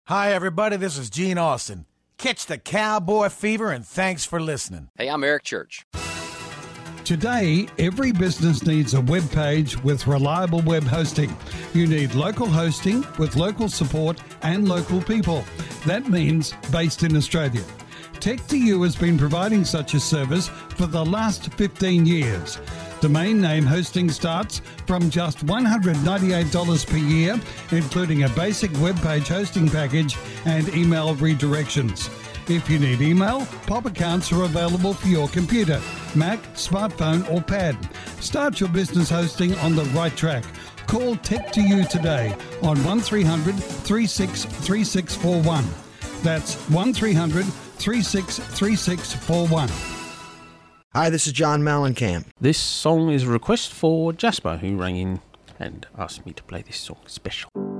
Hi, everybody. This is Gene Austin. Catch the cowboy fever, and thanks for listening. Hey, I'm Eric Church. Today, every business needs a web page with reliable web hosting. You need local hosting with local support and local people. That means based in Australia. Tech2U has been providing such a service for the last 15 years. Domain name hosting starts from just $198 per year, including a basic web page hosting package and email redirections. If you need email, POP accounts are available for your computer, Mac, smartphone or pad. Start your business hosting on the right track. Call Tech2U today on 1300 36 3641. That's 1300 36 3641. Hi, this is John Mellencamp. This song is a request for Jasper, who rang in and asked me to play this song special.